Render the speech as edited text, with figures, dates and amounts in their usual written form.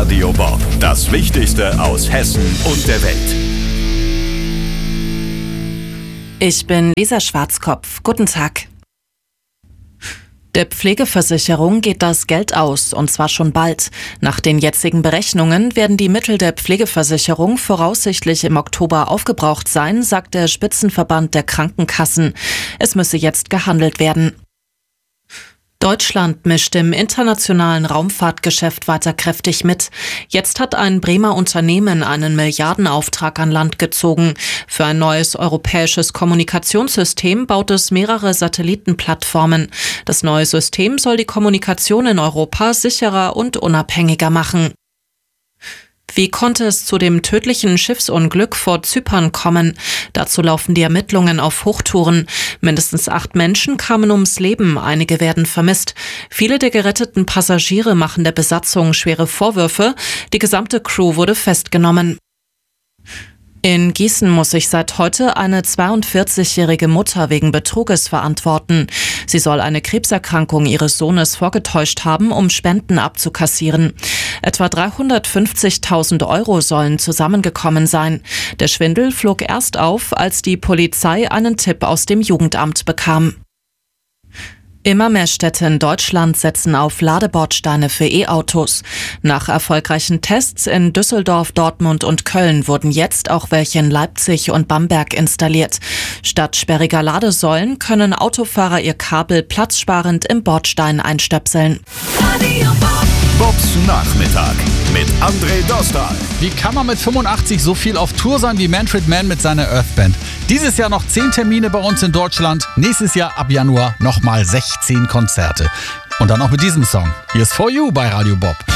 Radio Bob. Das Wichtigste aus Hessen und der Welt. Ich bin Lisa Schwarzkopf. Guten Tag. Der Pflegeversicherung geht das Geld aus, und zwar schon bald. Nach den jetzigen Berechnungen werden die Mittel der Pflegeversicherung voraussichtlich im Oktober aufgebraucht sein, sagt der Spitzenverband der Krankenkassen. Es müsse jetzt gehandelt werden. Deutschland mischt im internationalen Raumfahrtgeschäft weiter kräftig mit. Jetzt hat ein Bremer Unternehmen einen Milliardenauftrag an Land gezogen. Für ein neues europäisches Kommunikationssystem baut es mehrere Satellitenplattformen. Das neue System soll die Kommunikation in Europa sicherer und unabhängiger machen. Wie konnte es zu dem tödlichen Schiffsunglück vor Zypern kommen? Dazu laufen die Ermittlungen auf Hochtouren. Mindestens 8 Menschen kamen ums Leben, einige werden vermisst. Viele der geretteten Passagiere machen der Besatzung schwere Vorwürfe. Die gesamte Crew wurde festgenommen. In Gießen muss sich seit heute eine 42-jährige Mutter wegen Betruges verantworten. Sie soll eine Krebserkrankung ihres Sohnes vorgetäuscht haben, um Spenden abzukassieren. Etwa 350.000 Euro sollen zusammengekommen sein. Der Schwindel flog erst auf, als die Polizei einen Tipp aus dem Jugendamt bekam. Immer mehr Städte in Deutschland setzen auf Ladebordsteine für E-Autos. Nach erfolgreichen Tests in Düsseldorf, Dortmund und Köln wurden jetzt auch welche in Leipzig und Bamberg installiert. Statt sperriger Ladesäulen können Autofahrer ihr Kabel platzsparend im Bordstein einstöpseln. Bobs Nachmittag mit André Dostal. Wie kann man mit 85 so viel auf Tour sein wie Manfred Mann mit seiner Earth Band? Dieses Jahr noch 10 Termine bei uns in Deutschland. Nächstes Jahr ab Januar nochmal 16 Konzerte. Und dann auch mit diesem Song. Hier ist For You bei Radio Bob.